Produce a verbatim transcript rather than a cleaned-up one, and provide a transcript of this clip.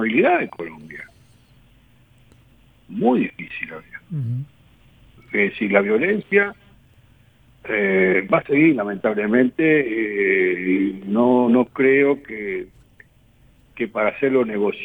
gobernabilidad de Colombia. Muy difícil. Uh-huh. Es decir, la violencia eh, va a seguir, lamentablemente. Eh, no, no creo que, que para hacerlo negociar